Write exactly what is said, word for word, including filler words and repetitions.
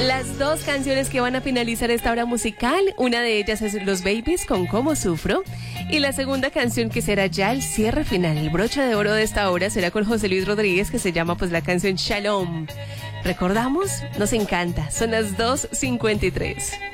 Las dos canciones que van a finalizar esta hora musical, una de ellas es Los Babies con Cómo Sufro, y la segunda canción que será ya el cierre final, el broche de oro de esta hora, será con José Luis Rodríguez, que se llama pues la canción Shalom. ¿Recordamos? Nos encanta, son las dos cincuenta y tres.